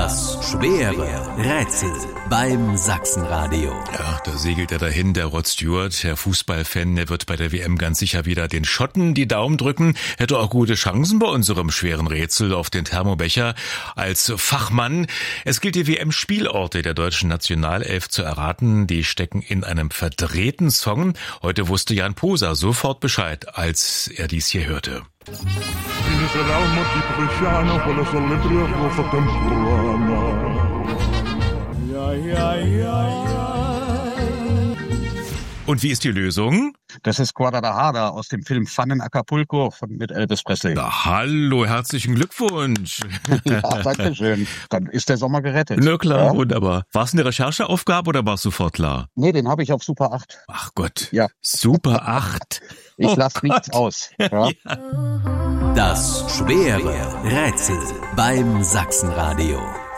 Das schwere Rätsel beim Sachsenradio. Ja, da segelt er dahin, der Rod Stewart, Herr Fußballfan, der wird bei der WM ganz sicher wieder den Schotten die Daumen drücken, hätte auch gute Chancen bei unserem schweren Rätsel auf den Thermobecher als Fachmann. Es gilt, die WM-Spielorte der deutschen Nationalelf zu erraten, die stecken in einem verdrehten Song. Heute wusste Jan Poser sofort Bescheid, als er dies hier hörte. Und wie ist die Lösung? Das ist Guadalajara aus dem Film Fun in Acapulco mit Elvis Presley. Na, hallo, herzlichen Glückwunsch. Ja, danke schön. Dann ist der Sommer gerettet. Na klar, ja? Wunderbar. War es eine Rechercheaufgabe oder war es sofort klar? Nee, den habe ich auf Super 8. Ach Gott, ja. Super 8. Ich lasse nichts aus. Ja? Das schwere Rätsel beim Sachsenradio.